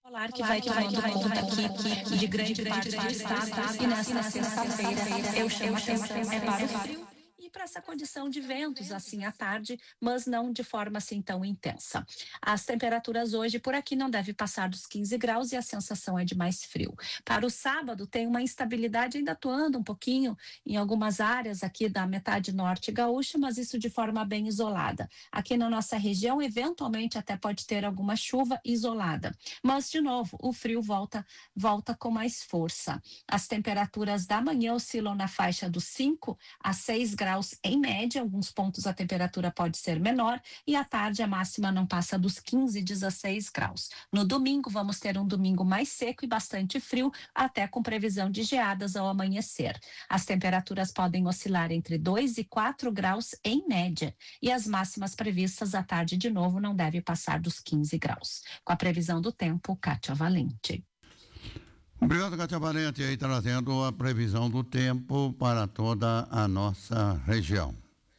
Solar que vai tomando conta aqui de grande parte do estado e nesta sexta-feira eu chamo a atenção para o frio e para essa condição de ventos assim à tarde, mas não de forma assim tão intensa. As temperaturas hoje por aqui não devem passar dos 15 graus e a sensação é de mais frio. Para o sábado tem uma instabilidade ainda atuando um pouquinho em algumas áreas aqui da metade norte gaúcha, mas isso de forma bem isolada. Aqui na nossa região, eventualmente até pode ter alguma chuva isolada. Mas, de novo, o frio volta com mais força. As temperaturas da manhã oscilam na faixa dos 5 a 6 graus em média, alguns pontos a temperatura pode ser menor e à tarde a máxima não passa dos 15, 16 graus. No domingo vamos ter um domingo mais seco e bastante frio, até com previsão de geadas ao amanhecer. As temperaturas podem oscilar entre 2 e 4 graus em média e as máximas previstas à tarde de novo não devem passar dos 15 graus. Com a previsão do tempo, Kátia Valente. Obrigado, Kátia Valente, aí trazendo a previsão do tempo para toda a nossa região.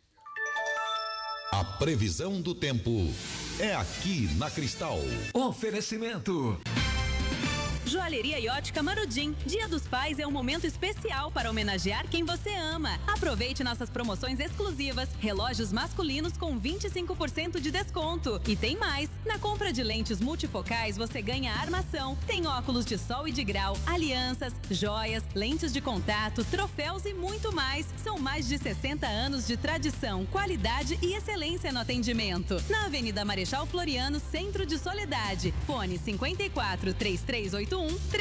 A previsão do tempo é aqui na Cristal. Oferecimento. Joalheria e Ótica Marudim. Dia dos Pais é um momento especial para homenagear quem você ama. Aproveite nossas promoções exclusivas. Relógios masculinos com 25% de desconto. E tem mais. Na compra de lentes multifocais você ganha armação. Tem óculos de sol e de grau, alianças, joias, lentes de contato, troféus e muito mais. São mais de 60 anos de tradição, qualidade e excelência no atendimento. Na Avenida Marechal Floriano, Centro de Soledade. Fone 54-3381-1312.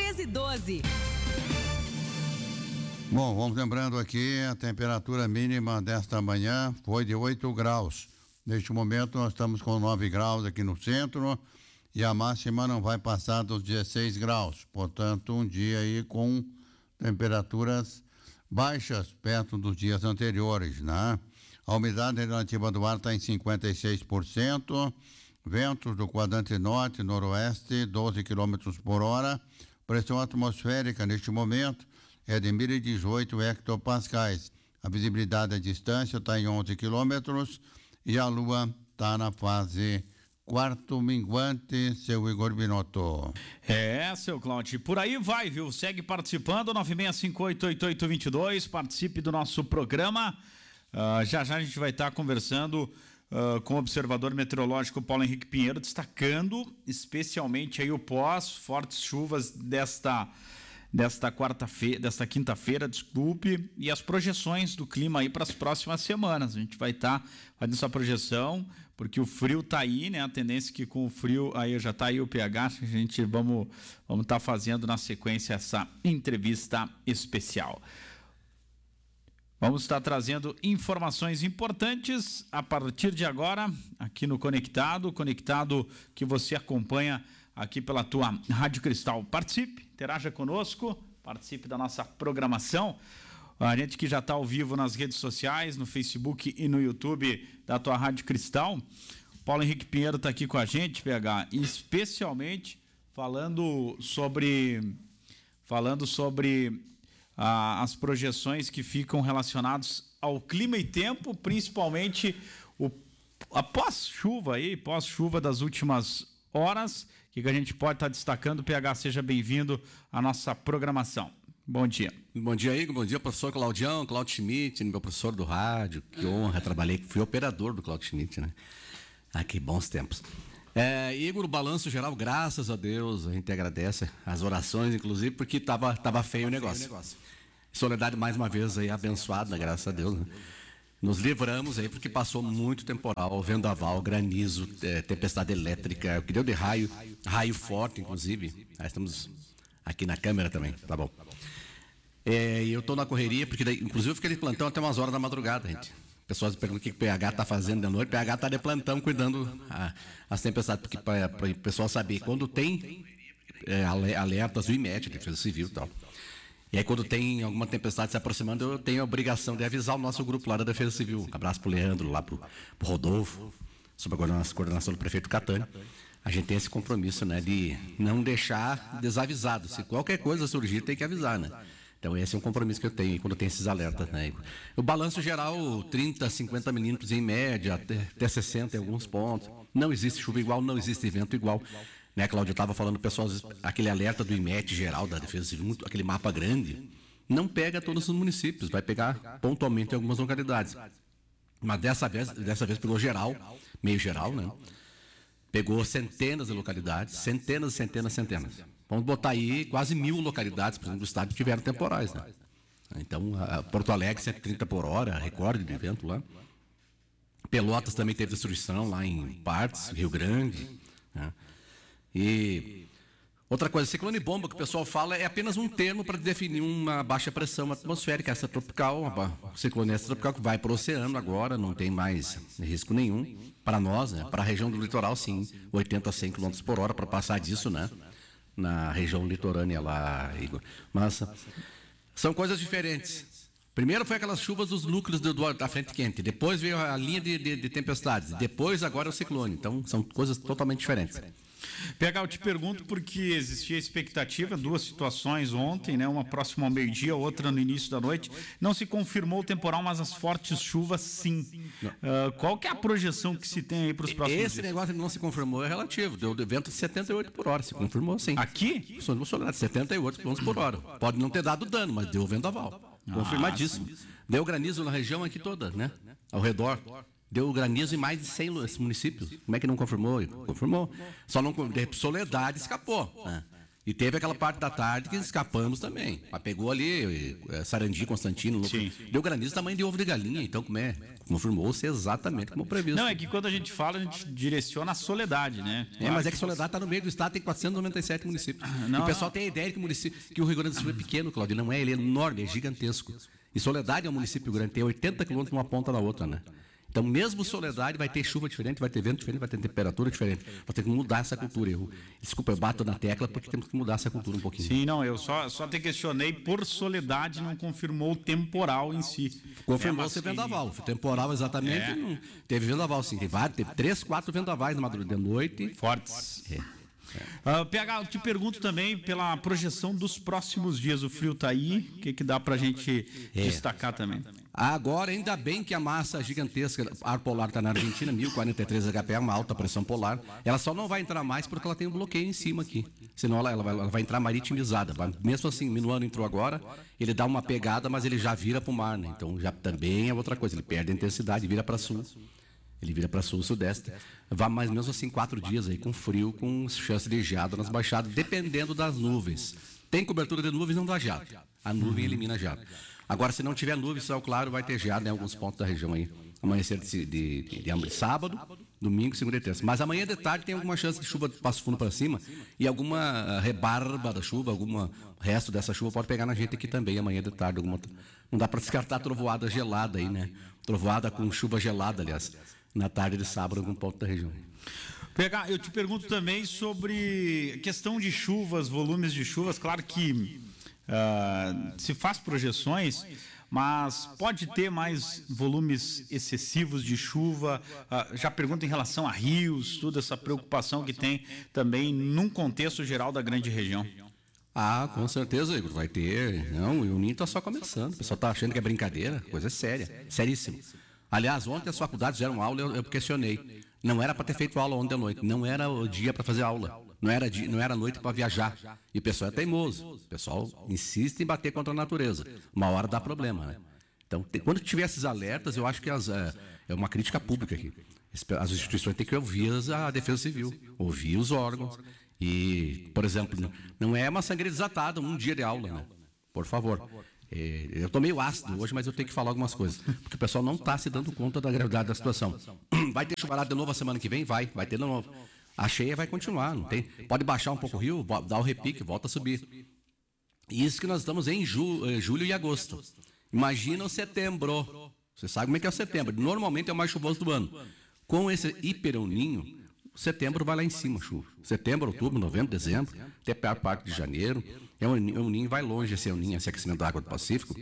Bom, vamos lembrando aqui, a temperatura mínima desta manhã foi de 8 graus. Neste momento nós estamos com 9 graus aqui no centro e a máxima não vai passar dos 16 graus. Portanto, um dia aí com temperaturas baixas perto dos dias anteriores, né? A umidade relativa do ar está em 56%. Ventos do quadrante norte, noroeste, 12 km por hora. Pressão atmosférica neste momento é de 1.018 hectopascais. A visibilidade à distância está em 11 quilômetros e a lua está na fase quarto minguante, seu Igor Binotto. Seu Cláudio, por aí vai, viu? Segue participando, 96588822, participe do nosso programa. Já a gente vai estar conversando com o observador meteorológico Paulo Henrique Pinheiro, destacando especialmente aí o fortes chuvas desta quinta-feira, e as projeções do clima aí para as próximas semanas. A gente vai estar fazendo essa projeção, porque o frio tá aí, né? A tendência é que com o frio aí já tá aí o pH, a gente vamos estar fazendo na sequência essa entrevista especial. Vamos estar trazendo informações importantes a partir de agora, aqui no Conectado que você acompanha aqui pela tua Rádio Cristal. Participe, interaja conosco, participe da nossa programação. A gente que já está ao vivo nas redes sociais, no Facebook e no YouTube da tua Rádio Cristal. Paulo Henrique Pinheiro está aqui com a gente, PH, especialmente falando sobre as projeções que ficam relacionadas ao clima e tempo, principalmente a pós-chuva das últimas horas, que a gente pode estar destacando. PH, seja bem-vindo à nossa programação. Bom dia. Bom dia, Igor. Bom dia, professor Claudio Schmidt, meu professor do rádio. Que honra, fui operador do Claudio Schmidt, né? Que bons tempos. Igor, o balanço geral, graças a Deus, a gente agradece as orações, inclusive, porque tava feio o negócio. Soledade, mais uma vez, aí, abençoada, graças a Deus, né? Nos livramos aí, porque passou muito temporal, vendaval, granizo, tempestade elétrica, o que deu de raio forte, inclusive. Estamos aqui na câmera também, tá bom. E eu tô na correria, porque daí, inclusive eu fiquei de plantão até umas horas da madrugada, gente. Pessoas perguntam o que o PH está fazendo de noite. O PH está de plantão cuidando as tempestades, porque para o pessoal saber, quando tem alertas do IMET, Defesa Civil e tal. E aí quando tem alguma tempestade se aproximando, eu tenho a obrigação de avisar o nosso grupo lá da Defesa Civil. Um abraço pro Leandro, lá pro Rodolfo, sob a coordenação do prefeito Catani. A gente tem esse compromisso, né, de não deixar desavisado. Se qualquer coisa surgir, tem que avisar, né? Então esse é um compromisso que eu tenho quando tem esses alertas, né, Igor? O balanço geral, 30, 50 milímetros em média, até 60 em alguns pontos. Não existe chuva igual, não existe vento igual. Né, Cláudio, eu estava falando, pessoal, aquele alerta do IMET geral, da Defesa Civil, aquele mapa grande, não pega todos os municípios, vai pegar pontualmente em algumas localidades. Mas dessa vez pegou geral, meio geral, né? Pegou centenas de localidades, centenas. Vamos botar aí quase 1.000 localidades, por exemplo, do estado que tiveram temporais, né? Então, Porto Alegre, 130 por hora, recorde de vento lá. Pelotas também teve destruição lá em partes, Rio Grande, né? E outra coisa, ciclone bomba, que o pessoal fala, é apenas um termo para definir uma baixa pressão atmosférica, essa tropical, uma ciclone extratropical que vai para o oceano agora, não tem mais risco nenhum para nós, né? Para a região do litoral, sim, 80 a 100 km por hora para passar disso, né? Na região litorânea lá, Igor. Mas são coisas diferentes. Primeiro foi aquelas chuvas dos núcleos da frente quente, depois veio a linha de tempestades, depois agora o ciclone. Então são coisas totalmente diferentes. PH, eu te pergunto porque existia expectativa, 2 situações ontem, né? Uma próxima ao meio-dia, outra no início da noite. Não se confirmou o temporal, mas as fortes chuvas sim. Qual que é a projeção que se tem aí para os próximos dias? Esse negócio que não se confirmou é relativo. Deu vento de 78 por hora, se confirmou sim. Aqui? Soledade, 78 km por hora. Pode não ter dado dano, mas deu vendaval. Confirmadíssimo. Deu granizo na região aqui toda, né? Ao redor. Deu granizo em mais de 100 municípios. Como é que não confirmou? Confirmou. Só não, Soledade escapou, né? E teve aquela parte da tarde que escapamos também. Mas pegou ali, Sarandi, Constantino. Deu granizo tamanho de ovo de galinha. Então, como é? Confirmou-se exatamente como previsto. Não, é que quando a gente fala, a gente direciona a Soledade, né? Mas é que Soledade está no meio do estado, tem 497 municípios. E o pessoal tem a ideia que o Rio Grande do Sul é pequeno, Cláudio. Não é, ele é enorme, é gigantesco. E Soledade é um município grande, tem 80 quilômetros de uma ponta da outra, né? Então, mesmo Soledade, vai ter chuva diferente, vai ter vento diferente, vai ter temperatura diferente. Vai ter que mudar essa cultura. Desculpa, eu bato na tecla porque temos que mudar essa cultura um pouquinho. Sim, não, eu só te questionei por Soledade, não confirmou o temporal em si. Confirmou-se vendaval. O temporal, exatamente, não teve vendaval, sim. Teve 3, 4 vendavais na madrugada de noite. Fortes. PH, eu te pergunto também pela projeção dos próximos dias. O frio está aí, o que dá para a gente destacar também? Agora, ainda bem que a massa gigantesca ar polar está na Argentina, 1043 HPA, uma alta pressão polar. Ela só não vai entrar mais porque ela tem um bloqueio em cima aqui. Senão ela vai entrar maritimizada. Mesmo assim, Minuano entrou agora, ele dá uma pegada, mas ele já vira para o mar, né? Então já também é outra coisa, ele perde a intensidade, vira para sul. Ele vira para sul, sudeste. Vai mais ou menos assim 4 dias aí, com frio, com chance de geada nas baixadas, dependendo das nuvens. Tem cobertura de nuvens, não dá geada. A nuvem elimina a geada. Agora, se não tiver nuvem, céu claro, vai ter geada em alguns pontos da região aí. Amanhecer de sábado, domingo, segunda e terça. Mas amanhã de tarde tem alguma chance de chuva de Passo Fundo para cima e alguma rebarba da chuva, algum resto dessa chuva pode pegar na gente aqui também amanhã de tarde. Não dá para descartar trovoada gelada aí, né? Trovoada com chuva gelada, aliás, na tarde de sábado, em algum ponto da região. PH, eu te pergunto também sobre questão de chuvas, volumes de chuvas. Claro que se faz projeções, mas pode ter mais volumes excessivos de chuva. Já pergunto em relação a rios, toda essa preocupação que tem também num contexto geral da grande região. Com certeza, Igor, vai ter. Não, o Ninho está só começando. O pessoal está achando que é brincadeira, coisa séria, seríssima. Aliás, ontem as faculdades fizeram aula, eu questionei. Não era para ter feito aula ontem à noite, não era o dia para fazer aula, não era noite para viajar. E o pessoal é teimoso, o pessoal insiste em bater contra a natureza. Uma hora dá problema, né? Então, quando tiver esses alertas, eu acho que é uma crítica pública aqui. As instituições têm que ouvir a Defesa Civil, ouvir os órgãos. E, por exemplo, não é uma sangria desatada um dia de aula, né? Por favor. Eu estou meio ácido hoje, mas eu tenho que falar algumas coisas, porque o pessoal não está se dando conta da gravidade da situação. Vai ter chuvarada de novo a semana que vem? Vai ter de novo. A cheia vai continuar, não tem? Pode baixar um pouco o rio, dar o repique, volta a subir. E isso que nós estamos em julho e agosto. Imagina o setembro. Você sabe como é que é o setembro. Normalmente é o mais chuvoso do ano. Com esse hiper El Ninho, setembro vai lá em cima, chuva. Setembro, outubro, novembro, dezembro, até a pior parte de janeiro. O El Ninho vai longe, esse El Ninho, esse aquecimento da água do Pacífico.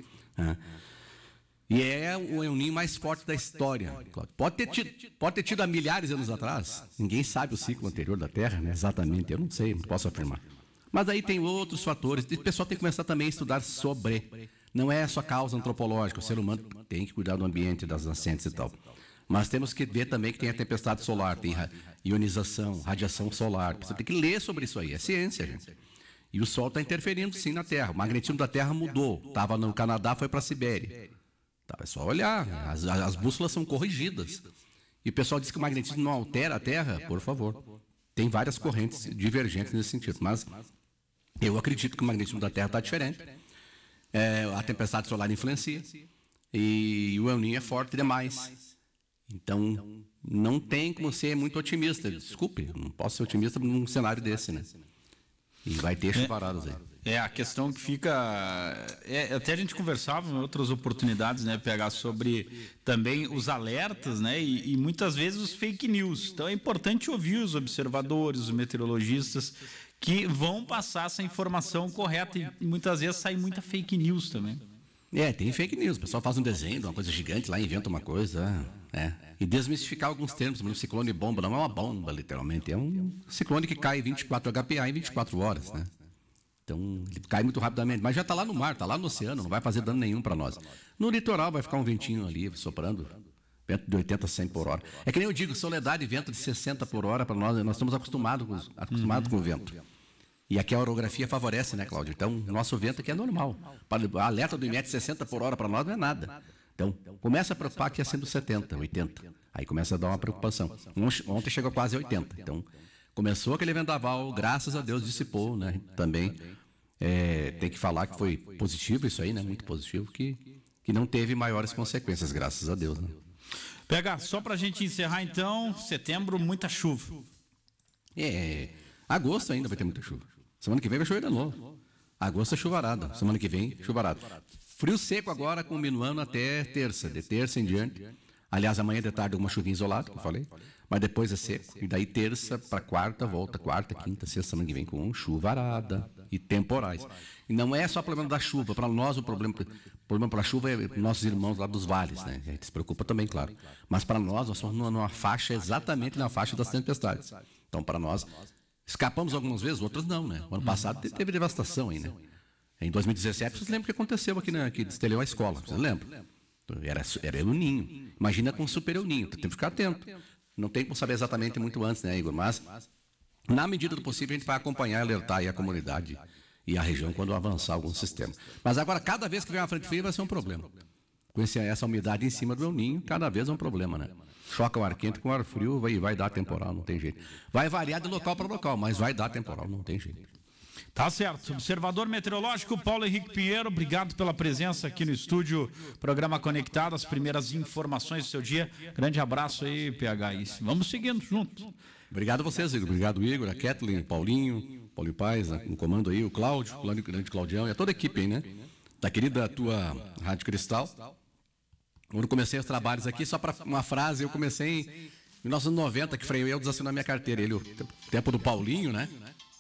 E é o El Ninho mais forte da história. Pode ter tido há milhares de anos atrás. Ninguém sabe o ciclo anterior da Terra, né? Exatamente, eu não sei, não posso afirmar. Mas aí tem outros fatores. O pessoal tem que começar também a estudar sobre. Não é só causa antropológica. O ser humano tem que cuidar do ambiente, das nascentes e tal. Mas temos que ver também que tem a tempestade solar, tem ionização, radiação solar. Você tem que ler sobre isso aí. É ciência, gente. E o Sol está interferindo, sim, na Terra. O magnetismo da Terra mudou. Estava no Canadá, foi para a Sibéria. Tá, é só olhar. As bússolas são corrigidas. E o pessoal diz que o magnetismo não altera a Terra. Por favor. Tem várias correntes divergentes nesse sentido. Mas eu acredito que o magnetismo da Terra está diferente. A tempestade solar influencia. E o El Niño é forte demais. Então, não tem como ser muito otimista. Desculpe, não posso ser otimista num cenário desse, né? E vai ter chuvaradas aí. A questão que fica... até a gente conversava em outras oportunidades, né, PH, sobre também os alertas, né, e muitas vezes os fake news. Então é importante ouvir os observadores, os meteorologistas, que vão passar essa informação correta e muitas vezes sai muita fake news também. Tem fake news. O pessoal faz um desenho de uma coisa gigante lá, inventa uma coisa, e desmistificar alguns termos. Um ciclone bomba não é uma bomba, literalmente. É um ciclone que cai 24 HPA em 24 horas, né? Então, ele cai muito rapidamente. Mas já está lá no mar, está lá no oceano, não vai fazer dano nenhum para nós. No litoral vai ficar um ventinho ali, soprando, vento de 80 a 100 por hora. É que nem eu digo, Soledade, vento de 60 por hora para nós estamos acostumados com o vento. E aqui a orografia favorece, né, Cláudio? Então, o nosso vento aqui é normal. A alerta do IMET 60 por hora para nós não é nada. Então, começa a preocupar que é sendo 70, 80. Aí começa a dar uma preocupação. Ontem chegou quase 80. Então, começou aquele vendaval, graças a Deus dissipou, né? Também tem que falar que foi positivo isso aí, né? Muito positivo, que não teve maiores consequências, graças a Deus, né? PH, só para a gente encerrar então, setembro, muita chuva. Agosto ainda vai ter muita chuva. Semana que vem vai chover de novo. Agosto é chuvarada. Semana que vem, chuvarada. Frio seco agora, continuando até terça. De terça em diante. Aliás, amanhã de tarde uma chuvinha isolada, que eu falei. Mas depois é seco. E daí terça para quarta, volta. Quarta, quinta, sexta, semana que vem com chuvarada e temporais. E não é só problema da chuva. Para nós o problema para a chuva é nossos irmãos lá dos vales, né? A gente se preocupa também, claro. Mas para nós somos numa faixa, exatamente na faixa das tempestades. Então, para nós... Escapamos algumas vezes, outras não, né? O ano passado teve devastação aí, né? Em 2017, vocês lembram o que aconteceu aqui, né? Que destelhou a escola, vocês lembram? Era El Niño. Imagina com super El Niño, tem que ficar atento. Não tem como saber exatamente muito antes, né, Igor? Mas, na medida do possível, a gente vai acompanhar e alertar aí a comunidade e a região quando avançar algum sistema. Mas agora, cada vez que vem uma frente fria, vai ser um problema. Com essa umidade em cima do El Niño, cada vez é um problema, né? Choca o ar quente com o ar frio, vai dar temporal, não tem jeito. Vai variar de local para local, mas vai dar temporal, não tem jeito. Tá certo. Observador meteorológico Paulo Henrique Pinheiro, obrigado pela presença aqui no estúdio, programa Conectado, as primeiras informações do seu dia. Grande abraço aí, PH. Vamos seguindo juntos. Obrigado a vocês, Igor. Obrigado, Igor, a Kathleen, Paulinho Paz, no comando aí, o Cláudio, o grande Claudião e a toda a equipe aí, né? Da querida tua Rádio Cristal. Quando comecei os trabalhos aqui, só para uma frase, eu comecei em 1990, que Frei eu desassinou a minha carteira. Ele, o tempo do Paulinho, né?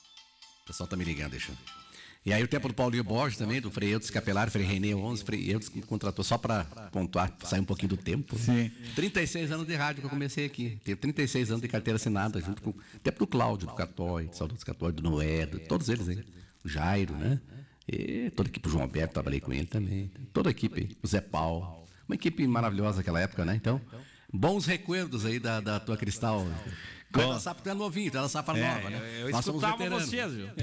O pessoal tá me ligando, deixa eu... E aí o tempo do Paulinho Borges também, do Frei Eudes Capelar, Frei Renê 11, Frei Eudes me contratou só para pontuar, sair um pouquinho do tempo. Sim. 36 anos de rádio que eu comecei aqui. Tenho 36 anos de carteira assinada, junto com o tempo do Cláudio, do Catói, do Saudoso Catói, do Noé, todos eles aí. O Jairo, né? E toda a equipe, o João Alberto, trabalhei com ele também. Toda a equipe aí, o Zé Paulo. Uma equipe maravilhosa naquela época, né? Então, bons recuerdos aí da tua Cristal. Vai lançar porque tu é novinho, tu vai lançar para nova, né? Eu escutava vocês, viu?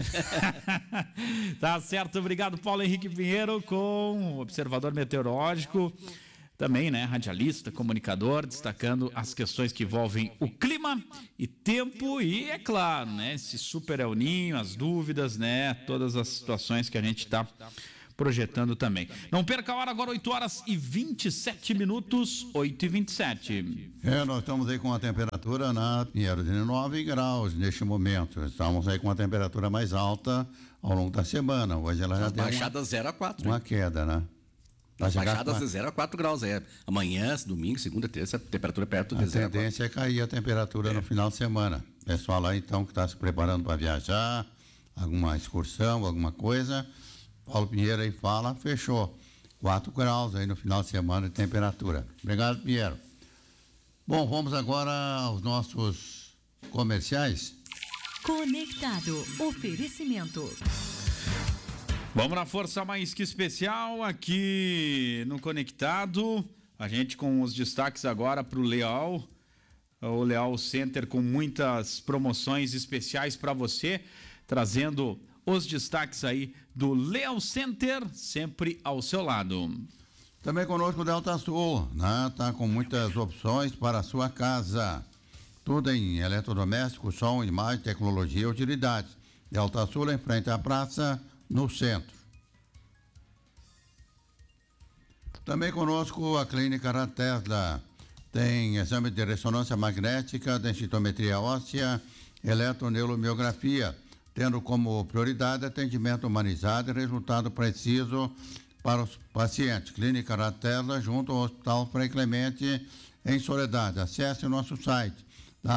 Tá certo, obrigado, Paulo Henrique Pinheiro, com o observador meteorológico, também, né, radialista, comunicador, destacando as questões que envolvem o clima e tempo e, é claro, né, esse super El Niño, as dúvidas, né, todas as situações que a gente está projetando também. Não perca a hora agora, 8h27, 8h27. Nós estamos aí com a temperatura na Pinheiro de 9 graus neste momento. Estamos aí com a temperatura mais alta ao longo da semana. Hoje ela já deu baixada 0 a 4. Uma queda, né? Baixadas de 0 a 4 graus. Amanhã, domingo, segunda, terça, a temperatura perto de 0 a 4. A tendência é cair a temperatura no final de semana. Pessoal lá então que está se preparando para viajar, alguma excursão, alguma coisa. Paulo Pinheiro aí fala, fechou. 4 graus aí no final de semana de temperatura. Obrigado, Pinheiro. Bom, vamos agora aos nossos comerciais. Conectado. Oferecimento. Vamos na Força Mais Que Especial aqui no Conectado. A gente com os destaques agora para o Leal Center com muitas promoções especiais para você, trazendo os destaques aí do Leal Center, sempre ao seu lado. Também conosco o Delta Sul, né? Tá com muitas opções para a sua casa. Tudo em eletrodoméstico, som, imagem, tecnologia e utilidades. Delta Sul em frente à praça, no centro. Também conosco a clínica da Tesla. Tem exame de ressonância magnética, densitometria óssea, eletroneuromiografia, tendo como prioridade atendimento humanizado e resultado preciso para os pacientes. Clínica da Tesla, junto ao Hospital Frei Clemente, em Soledade. Acesse o nosso site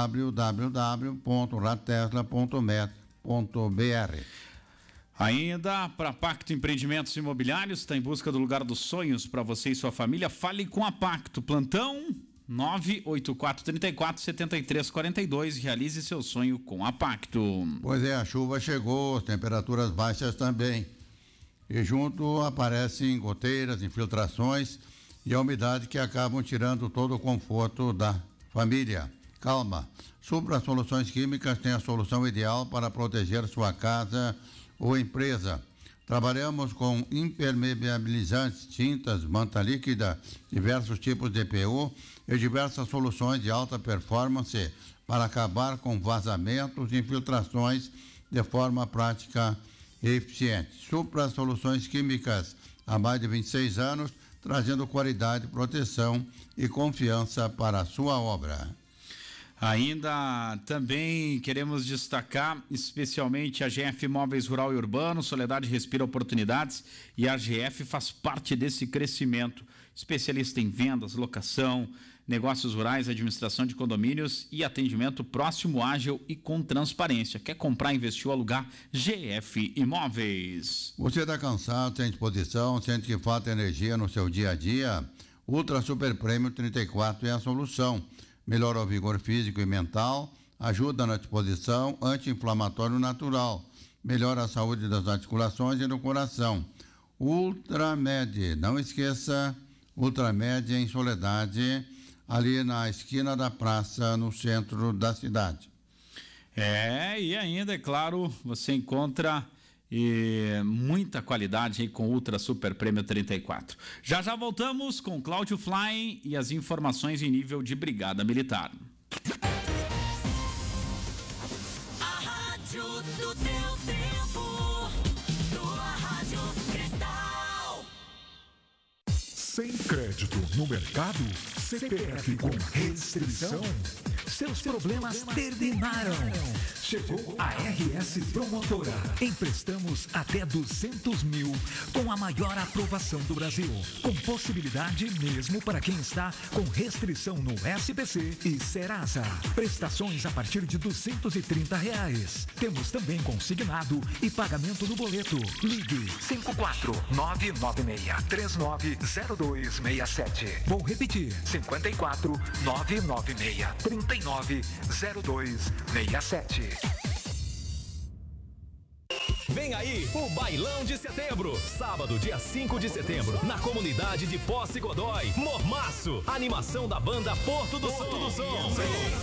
www.ratesla.med.br. Ainda para Pacto Empreendimentos Imobiliários, está em busca do lugar dos sonhos para você e sua família. Fale com a Pacto. Plantão 984-34-7342. Realize seu sonho com a Pacto. Pois é, a chuva chegou, as temperaturas baixas também. E junto aparecem goteiras, infiltrações e a umidade que acabam tirando todo o conforto da família. Calma, Supra Soluções Químicas tem a solução ideal para proteger sua casa ou empresa. Trabalhamos com impermeabilizantes, tintas, manta líquida, diversos tipos de EPU e diversas soluções de alta performance para acabar com vazamentos e infiltrações de forma prática e eficiente. Supra Soluções Químicas, há mais de 26 anos, trazendo qualidade, proteção e confiança para a sua obra. Ainda também queremos destacar especialmente a GF Imóveis Rural e Urbano. Soledade respira oportunidades e a GF faz parte desse crescimento. Especialista em vendas, locação, negócios rurais, administração de condomínios e atendimento próximo, ágil e com transparência. Quer comprar, investir ou alugar? GF Imóveis. Você está cansado, sem disposição, sente que falta energia no seu dia a dia? Ultra Super Prêmio 34 é a solução. Melhora o vigor físico e mental, ajuda na disposição, anti-inflamatório natural, melhora a saúde das articulações e do coração. Ultramed, não esqueça, Ultramed em Soledade, ali na esquina da praça, no centro da cidade. E ainda, é claro, você encontra muita qualidade aí com Ultra Super Prêmio 34. Já voltamos com Cláudio Fly e as informações em nível de Brigada Militar. A rádio do teu tempo, tua Rádio Cristal. Sem crédito no mercado, CPF com restrição, seus problemas terminaram. Chegou a RS Promotora. Emprestamos até 200 mil com a maior aprovação do Brasil. Com possibilidade mesmo para quem está com restrição no SPC e Serasa. Prestações a partir de R$230. Temos também consignado e pagamento no boleto. Ligue 54996390267. Vou repetir, 54996390267. Vem aí o Bailão de Setembro, sábado, dia 5 de setembro, na comunidade de Posse Godói, Mormaço, animação da banda Porto do Som.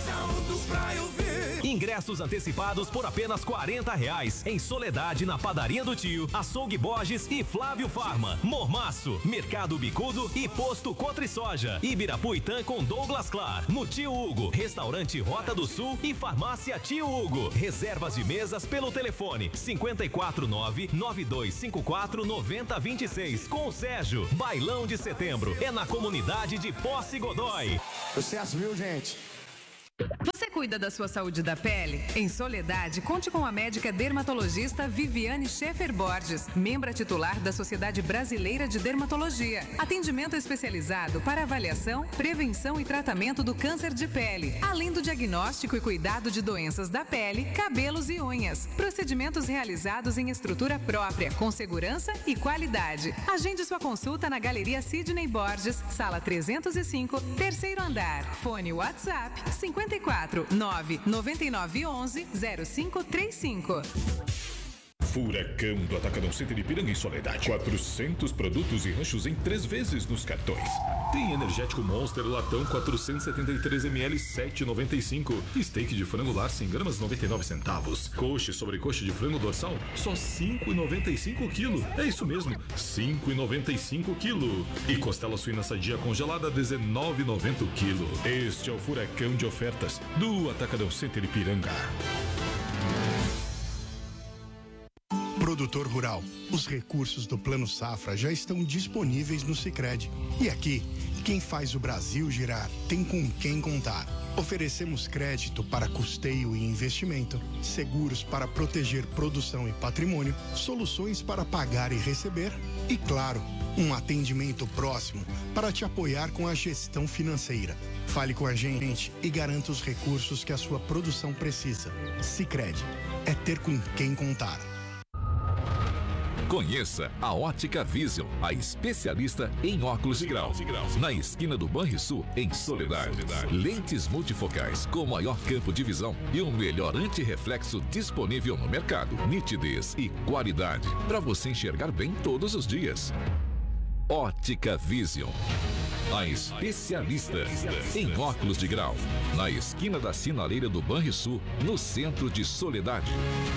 Ingressos antecipados por apenas R$40 em Soledade, na Padaria do Tio, Açougue Borges e Flávio Farma. Mormaço, Mercado Bicudo e Posto Cotrisoja. Ibirapuitã com Douglas Clar, no Tio Hugo, Restaurante Rota do Sul e Farmácia Tio Hugo. Reservas de mesas pelo telefone 549-9254-9026 com o Sérgio. Bailão de Setembro é na comunidade de Posse Godói. Sucesso, viu, gente? Você cuida da sua saúde da pele? Em Soledade, conte com a médica dermatologista Viviane Schaefer Borges, membra titular da Sociedade Brasileira de Dermatologia. Atendimento especializado para avaliação, prevenção e tratamento do câncer de pele, além do diagnóstico e cuidado de doenças da pele, cabelos e unhas. Procedimentos realizados em estrutura própria, com segurança e qualidade. Agende sua consulta na Galeria Sidney Borges, sala 305, terceiro andar. Fone WhatsApp 50 44 99911 0535. Furacão do Atacadão Center Ipiranga em Soledade. 400 produtos e ranchos em 3 vezes nos cartões. Tem energético Monster latão 473 ml 7,95. Steak de frango lar 100 gramas 99 centavos. Coxa e sobrecoxa de frango dorsal só 5,95 quilo. É isso mesmo, 5,95 quilo. E costela suína sadia congelada 19,90 quilo. Este é o Furacão de ofertas do Atacadão Center Ipiranga. Produtor rural, os recursos do Plano Safra já estão disponíveis no Sicredi. E aqui, quem faz o Brasil girar tem com quem contar. Oferecemos crédito para custeio e investimento, seguros para proteger produção e patrimônio, soluções para pagar e receber e, claro, um atendimento próximo para te apoiar com a gestão financeira. Fale com a gente e garanta os recursos que a sua produção precisa. Sicredi, é ter com quem contar. Conheça a Ótica Vision, a especialista em óculos de grau. Na esquina do Banrisul, em Soledade. Lentes multifocais com maior campo de visão e o melhor antirreflexo disponível no mercado. Nitidez e qualidade para você enxergar bem todos os dias. Ótica Vision, a especialista em óculos de grau. Na esquina da sinaleira do Banrisul, no centro de Soledade.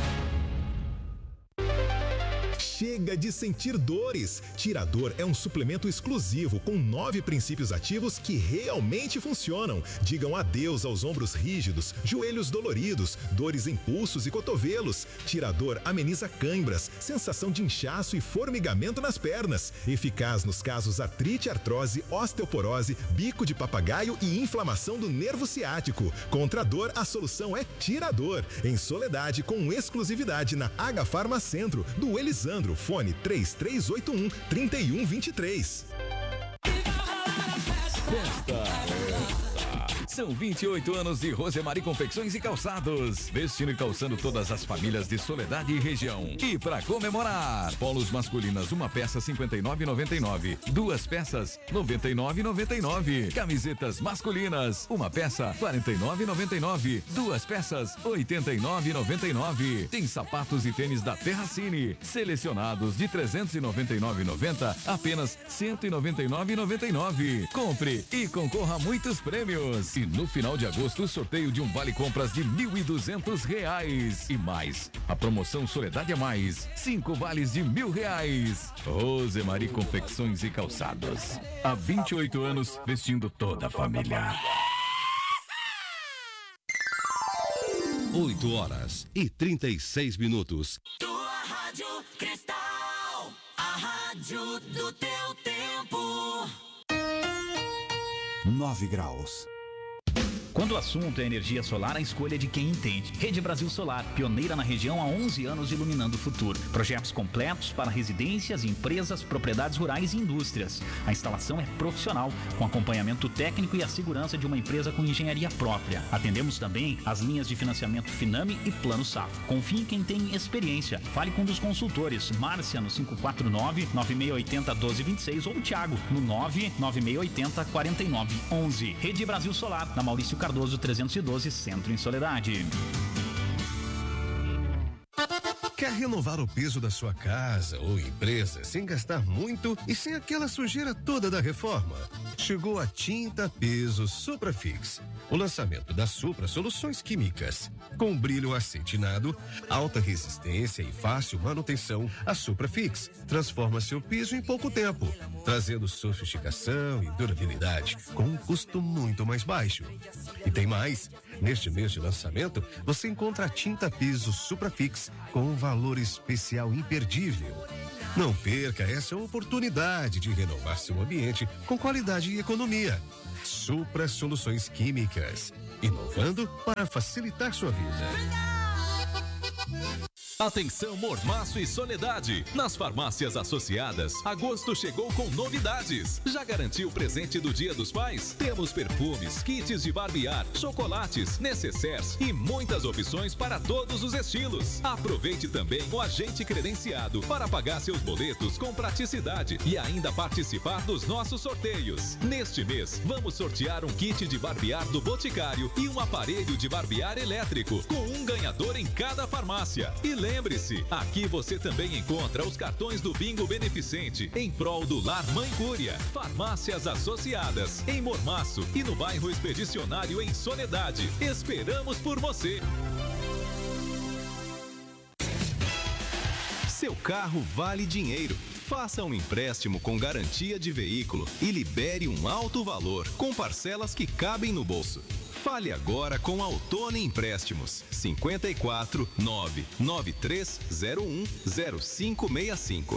Chega de sentir dores. Tirador é um suplemento exclusivo com 9 princípios ativos que realmente funcionam. Digam adeus aos ombros rígidos, joelhos doloridos, dores em pulsos e cotovelos. Tirador ameniza cãibras, sensação de inchaço e formigamento nas pernas. Eficaz nos casos artrite, artrose, osteoporose, bico de papagaio e inflamação do nervo ciático. Contra a dor, a solução é Tirador. Em Soledade, com exclusividade na H Farma Centro, do Elisandro. Fone 3381-3123. São 28 anos de Rosemary Confecções e Calçados, vestindo e calçando todas as famílias de Soledade e região. E para comemorar, polos masculinas, uma peça 59,99, 2 peças 99,99. Camisetas masculinas, uma peça 49,99, 2 peças 89,99. Tem sapatos e tênis da Terracine, selecionados de 399,90 apenas 199,99. Compre e concorra a muitos prêmios. E no final de agosto, o sorteio de um vale-compras de R$1.200. E mais, a promoção Soledade é Mais, 5 vales de R$1.000. Rosemary Confecções e Calçados. Há 28 anos, vestindo toda a família. 8h36. Tua Rádio Cristal, a rádio do teu tempo. 9 graus. Quando o assunto é energia solar, a escolha é de quem entende. Rede Brasil Solar, pioneira na região há 11 anos, iluminando o futuro. Projetos completos para residências, empresas, propriedades rurais e indústrias. A instalação é profissional, com acompanhamento técnico e a segurança de uma empresa com engenharia própria. Atendemos também as linhas de financiamento Finame e Plano Safra. Confie em quem tem experiência. Fale com um dos consultores. Márcia no 549-9680-1226 ou Thiago no 99680-4911. Rede Brasil Solar, na Maurício Cardoso 312, Centro em Soledade. Quer renovar o piso da sua casa ou empresa sem gastar muito e sem aquela sujeira toda da reforma? Chegou a Tinta Piso Suprafix, o lançamento da Supra Soluções Químicas. Com brilho acetinado, alta resistência e fácil manutenção, a Suprafix transforma seu piso em pouco tempo, trazendo sofisticação e durabilidade com um custo muito mais baixo. E tem mais, neste mês de lançamento, você encontra a Tinta Piso Suprafix com um valor especial imperdível. Não perca essa oportunidade de renovar seu ambiente com qualidade e economia. Supra Soluções Químicas, inovando para facilitar sua vida. Atenção Mormaço e Soledade. Nas farmácias associadas, agosto chegou com novidades. Já garantiu o presente do Dia dos Pais? Temos perfumes, kits de barbear, chocolates, necessaires e muitas opções para todos os estilos. Aproveite também o agente credenciado para pagar seus boletos com praticidade e ainda participar dos nossos sorteios. Neste mês, vamos sortear um kit de barbear do Boticário e um aparelho de barbear elétrico, com um ganhador em cada farmácia. E lembre-se, aqui você também encontra os cartões do Bingo Beneficente em prol do Lar Mãe Cúria. Farmácias associadas em Mormaço e no bairro Expedicionário em Soledade. Esperamos por você. Seu carro vale dinheiro. Faça um empréstimo com garantia de veículo e libere um alto valor, com parcelas que cabem no bolso. Fale agora com a Ottoni Empréstimos. 54 99301 0565.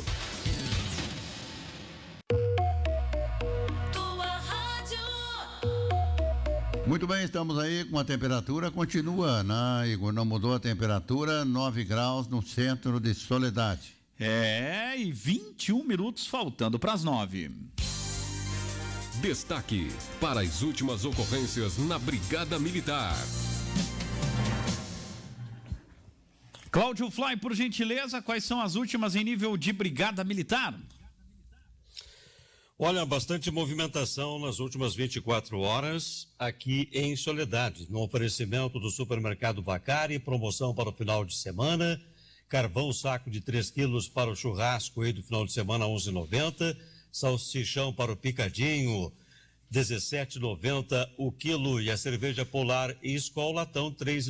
Muito bem, estamos aí com a temperatura, continua, né, Igor? Não mudou a temperatura, 9 graus no centro de Soledade. E 21 minutos faltando para as 9. Destaque para as últimas ocorrências na Brigada Militar. Cláudio Fly, por gentileza, quais são as últimas em nível de Brigada Militar? Olha, bastante movimentação nas últimas 24 horas aqui em Soledade, no oferecimento do supermercado Vacari, promoção para o final de semana, carvão saco de 3 quilos para o churrasco aí do final de semana, 11,90, salsichão para o picadinho, 17,90 o quilo, e a cerveja Polar e Skol Latão,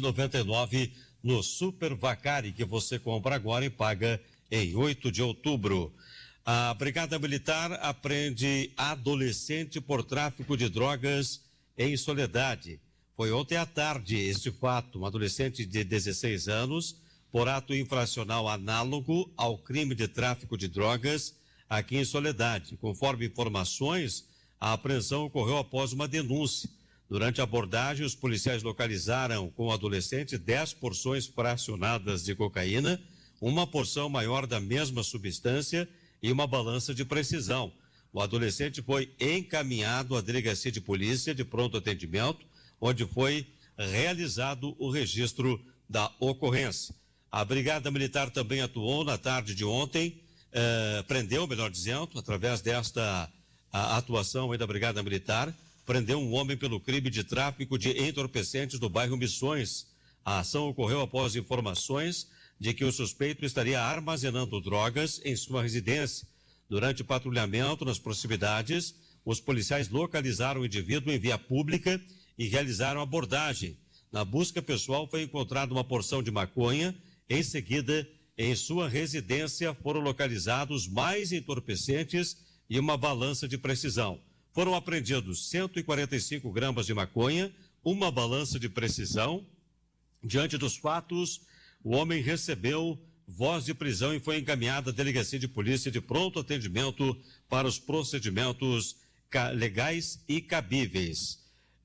3,99 no Super Vacari, que você compra agora e paga em 8 de outubro. A Brigada Militar apreende adolescente por tráfico de drogas em Soledade. Foi ontem à tarde este fato, um adolescente de 16 anos, por ato infracional análogo ao crime de tráfico de drogas aqui em Soledade. Conforme informações, a apreensão ocorreu após uma denúncia. Durante a abordagem, os policiais localizaram com o adolescente 10 porções fracionadas de cocaína, uma porção maior da mesma substância e uma balança de precisão. O adolescente foi encaminhado à delegacia de polícia de pronto atendimento, onde foi realizado o registro da ocorrência. A Brigada Militar também atuou na tarde de ontem, prendeu, melhor dizendo, através desta atuação aí da Brigada Militar, prendeu um homem pelo crime de tráfico de entorpecentes do bairro Missões. A ação ocorreu após informações de que o suspeito estaria armazenando drogas em sua residência. Durante o patrulhamento nas proximidades, os policiais localizaram o indivíduo em via pública e realizaram abordagem. Na busca pessoal foi encontrada uma porção de maconha. Em seguida, em sua residência foram localizados mais entorpecentes e uma balança de precisão. Foram apreendidos 145 gramas de maconha, uma balança de precisão. Diante dos fatos, o homem recebeu voz de prisão e foi encaminhado à delegacia de polícia de pronto atendimento para os procedimentos legais e cabíveis.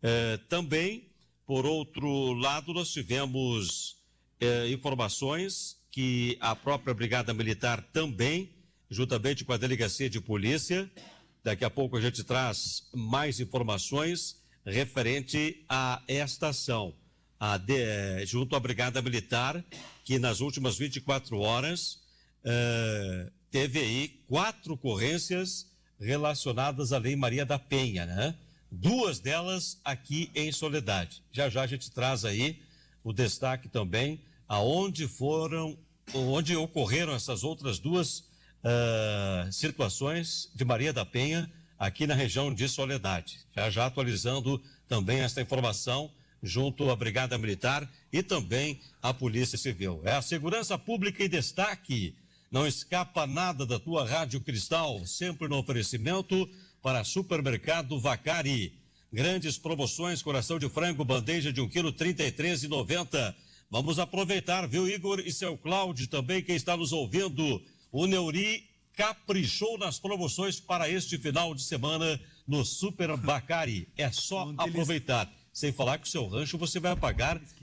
Também, por outro lado, nós tivemos informações que a própria Brigada Militar também, juntamente com a delegacia de polícia, daqui a pouco a gente traz mais informações referente a esta ação. Junto à Brigada Militar, que nas últimas 24 horas teve aí 4 ocorrências relacionadas à Lei Maria da Penha, né? 2 delas aqui em Soledade. Já já a gente traz aí o destaque também onde ocorreram essas outras 2 situações de Maria da Penha aqui na região de Soledade. Já já atualizando também essa informação junto à Brigada Militar e também à Polícia Civil. É a segurança pública em destaque. Não escapa nada da tua Rádio Cristal, sempre no oferecimento para Supermercado Vacari. Grandes promoções, coração de frango, bandeja de 1 quilo, R$ 33,90. Vamos aproveitar, viu, Igor e seu Cláudio, também quem está nos ouvindo. O Neuri caprichou nas promoções para este final de semana no Super Vacari. É só aproveitar. Sem falar que o seu rancho você vai pagar